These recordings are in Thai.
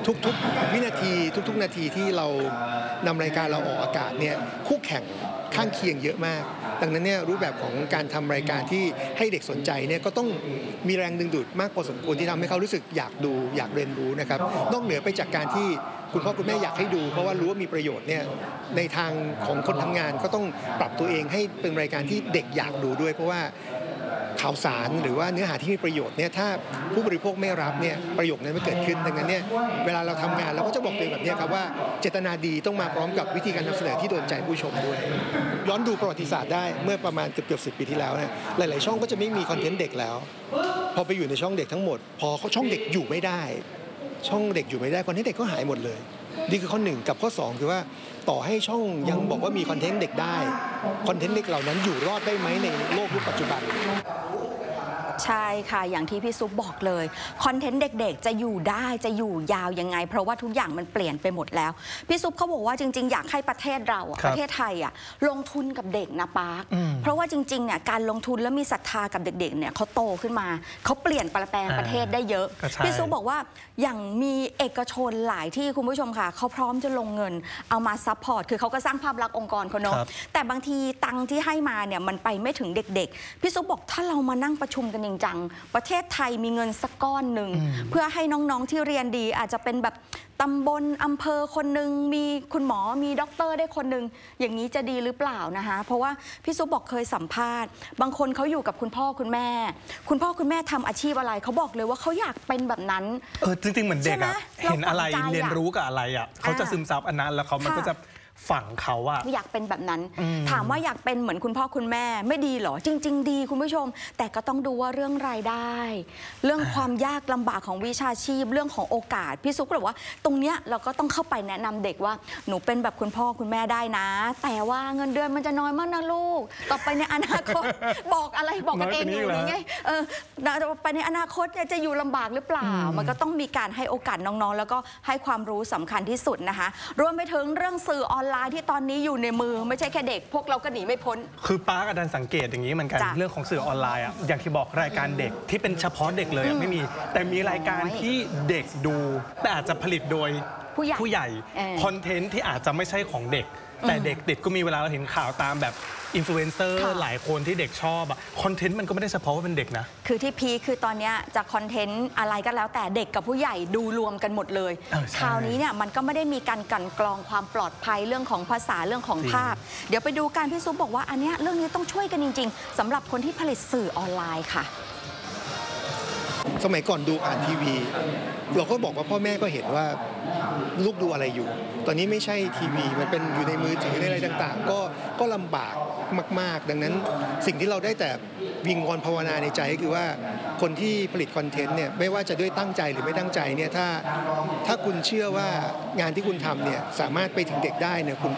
ทุกๆวินาทีทุกๆนาทีที่เรานำรายการเราออกอากาศเนี่ยคู่แข่งข้างเคียงเยอะมากดังนั้นเนี่ยรูปแบบของการทำรายการที่ให้เด็กสนใจเนี่ยก็ต้องมีแรงดึงดูดมากพอสมควรที่ทำให้เขารู้สึกอยากดูอยากเรียนรู้นะครับนอกเหนือไปจากการที่คุณพ่อคุณแม่อยากให้ดูเพราะว่ารู้ว่ามีประโยชน์เนี่ยในทางของคนทำงานก็ต้องปรับตัวเองให้เป็นรายการที่เด็กอยากดูด้วยเพราะว่าข่าวสารหรือว่าเนื้อหาที่มีประโยชน์เนี่ยถ้าผู้บริโภคไม่รับเนี่ยประโยชน์นั้นไม่เกิดขึ้นดังนั้นเนี่ยเวลาเราทำงานเราก็จะบอกตัวเองแบบนี้ครับว่าเจตนาดีต้องมาพร้อมกับวิธีการนำเสนอที่โดนใจผู้ชมด้วยย้อนดูประวัติศาสตร์ได้เมื่อประมาณเกือบ10 ปีที่แล้วเนี่ยหลายๆช่องก็จะไม่มีคอนเทนต์เด็กแล้วพอไปอยู่ในช่องเด็กทั้งหมดพอช่องเด็กอยู่ไม่ได้ช่องเด็กอยู่ไม่ได้คอนเทนต์เด็กก็หายหมดเลยนี่คือข้อ1กับข้อ2คือว่าต่อให้ช่องยังบอกว่ามีคอนเทนต์เด็กได้คอนเทนต์เด็กเหล่านั้นอยู่รอดได้ไหมในโลกยุคปัจจุบันใช่ค่ะอย่างที่พี่ซุปบอกเลยคอนเทนต์เด็กๆจะอยู่ได้จะอยู่ยาวยังไงเพราะว่าทุกอย่างมันเปลี่ยนไปหมดแล้วพี่ซุปเขาบอกว่าจริงๆอยากให้ประเทศเราประเทศไทยลงทุนกับเด็กนะปาร์คเพราะว่าจริงๆเนี่ยการลงทุนแล้วมีศรัทธากับเด็กๆเนี่ยเขาโตขึ้นมาเขาเปลี่ยนแปลงประเทศได้เยอะพี่ซุปบอกว่าอย่างมีเอกชนหลายที่คุณผู้ชมค่ะเขาพร้อมจะลงเงินเอามาซัพพอร์ตคือเขาก็สร้างภาพลักษณ์องค์กรเขาเนาะแต่บางทีตังที่ให้มาเนี่ยมันไปไม่ถึงเด็กๆพี่ซุปบอกถ้าเรามานั่งประชุมกันจริงจังประเทศไทยมีเงินสักก้อนหนึ่งเพื่อให้น้องๆที่เรียนดีอาจจะเป็นแบบตำบลอำเภอคนหนึ่งมีคุณหมอมีด็อกเตอร์ได้คนหนึ่งอย่างนี้จะดีหรือเปล่านะคะเพราะว่าพี่ซุปบอกเคยสัมภาษณ์บางคนเขาอยู่กับคุณพ่อคุณแม่คุณพ่อคุณแม่ทำอาชีพอะไรเขาบอกเลยว่าเขาอยากเป็นแบบนั้นจริงๆเหมือนเด็กเห็นอะไรเรียนรู้กับอะไรเขาจะซึมซับอันนั้นแล้วมันก็จะฝังเขาอยากเป็นแบบนั้นถามว่าอยากเป็นเหมือนคุณพ่อคุณแม่ไม่ดีหรอจริงๆดีคุณผู้ชมแต่ก็ต้องดูว่าเรื่องรายได้เรื่องความยากลำบากของวิชาชีพเรื่องของโอกาสพี่ซุปบอกว่าตรงเนี้ยเราก็ต้องเข้าไปแนะนำเด็กว่าหนูเป็นแบบคุณพ่อคุณแม่ได้นะแต่ว่าเงินเดือนมันจะน้อยมากนะลูกต่อไปในอนาคตบอกอะไรบอกกันเองอยู่นี่ไงไปในอนาคตจะอยู่ลำบากหรือเปล่ามันก็ต้องมีการให้โอกาสน้องๆแล้วก็ให้ความรู้สำคัญที่สุดนะคะรวมไปถึงเรื่องสื่อออนไลน์ที่ตอนนี้อยู่ในมือไม่ใช่แค่เด็กพวกเราก็หนีไม่พ้นคือป้ากับดันสังเกตอย่างนี้เหมือนกันเรื่องของสื่อออนไลน์อย่างที่บอกรายการเด็กที่เป็นเฉพาะเด็กเลยไม่มีแต่มีรายการที่เด็กดูแต่อาจจะผลิตโดยผู้ใหญ่คอนเทนต์ที่อาจจะไม่ใช่ของเด็กแต่เด็กติดก็มีเวลาเราเห็นข่าวตามแบบอินฟลูเอนเซอร์หลายคนที่เด็กชอบคอนเทนต์มันก็ไม่ได้เฉพาะว่าเป็นเด็กนะคือที่พีคือตอนนี้จะคอนเทนต์อะไรก็แล้วแต่เด็กกับผู้ใหญ่ดูรวมกันหมดเลยคราวนี้เนี่ยมันก็ไม่ได้มีการกลั่นกรองความปลอดภัยเรื่องของภาษาเรื่องของภาพเดี๋ยวไปดูการพี่ซุปบอกว่าอันนี้เรื่องนี้ต้องช่วยกันจริงๆสำหรับคนที่ผลิตสื่อออนไลน์ค่ะสมัยก่อนดูผ่านทีวีเราก็บอกว่าพ่อแม่ก็เห็นว่าลูกดูอะไรอยู่ตอนนี้ไม่ใช่ทีวีมันเป็นอยู่ในมือถือในอะไรต่างๆก็ลำบากมากๆดังนั้นสิ่งที่เราได้แต่วิงวอนภาวนาในใจก็คือว่าคนที่ผลิตคอนเทนต์เนี่ยไม่ว่าจะด้วยตั้งใจหรือไม่ตั้งใจเนี่ยถ้าคุณเชื่อว่างานที่คุณทำเนี่ยสามารถไปถึงเด็กได้เนี่ยคุณ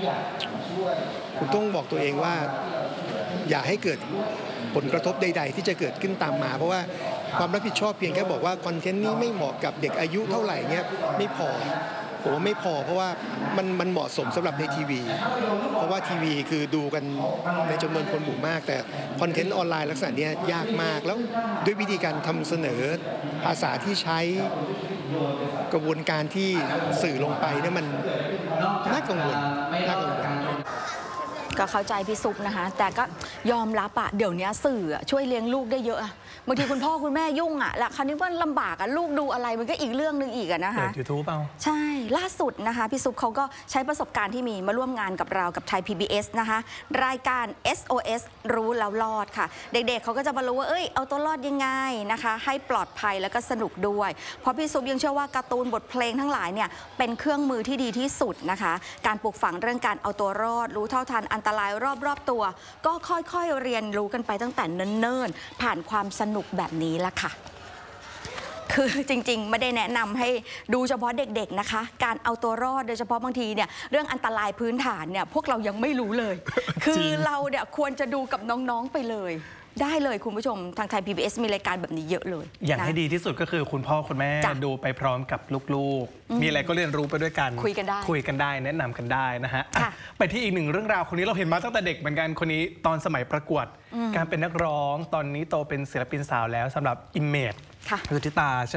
ต้องบอกตัวเองว่าอย่าให้เกิดผลกระทบใดๆที่จะเกิดขึ้นตามมาเพราะว่าความรับผิดชอบเพียงแค่บอกว่าคอนเทนต์นี้ไม่เหมาะกับเด็กอายุเท่าไหร่เนี่ยไม่พอผมว่าไม่พอเพราะว่ามันเหมาะสมสำหรับในทีวีเพราะว่าทีวีคือดูกันในจำนวนคนหมู่มากแต่คอนเทนต์ออนไลน์ลักษณะนี้ยากมากแล้วด้วยวิธีการทำเสนอภาษาที่ใช้กระบวนการที่สื่อลงไปเนี่ยมันน่ากังวลก็เข้าใจพี่ซุปนะคะแต่ก็ยอมรับเดี๋ยวนี้สื่อช่วยเลี้ยงลูกได้เยอะบางทีคุณพ่อคุณแม่ยุ่งแล้วคราวนี้ว่าลำบากลูกดูอะไรมันก็อีกเรื่องหนึ่งอีกนะคะ YouTube เปล่าใช่ล่าสุดนะคะพี่ซุปเขาก็ใช้ประสบการณ์ที่มีมาร่วมงานกับเรากับไทย PBS นะคะรายการ SOS รู้แล้วรอดค่ะเด็กๆเขาก็จะมารู้ว่าเอาตัวรอดยังไงนะคะให้ปลอดภัยแล้วก็สนุกด้วยเพราะพี่ซุปยังเชื่อว่าการ์ตูนบทเพลงทั้งหลายเนี่ยเป็นเครื่องมือที่ดีที่สุดนะคะการปลูกฝังเรื่องการเอาตัวรอดรู้เท่าทันอันตรายรอบๆตัวก็ค่อยๆเรียนรู้กันไปตั้งแต่เนิ่นๆผ่านความสนุกแบบนี้ละค่ะคือจริงๆไม่ได้แนะนำให้ดูเฉพาะเด็กๆนะคะการเอาตัวรอดโดยเฉพาะบางทีเนี่ยเรื่องอันตรายพื้นฐานเนี่ยพวกเรายังไม่รู้เลยคือเราเนี่ยควรจะดูกับน้องๆไปเลยได้เลยคุณผู้ชมทางไทย PBS มีรายการแบบนี้เยอะเลยอย่างให้ดีที่สุดก็คือคุณพ่อคุณแม่ดูไปพร้อมกับลูกๆมีอะไรก็เรียนรู้ไปด้วยกันคุยกันได้แนะนำกันได้นะฮะไปที่อีกหนึ่งเรื่องราวคนนี้เราเห็นมาตั้งแต่เด็กเหมือนกันคนนี้ตอนสมัยประกวดการเป็นนักร้องตอนนี้โตเป็นศิลปินสาวแล้วสำหรับ Image รุธิตา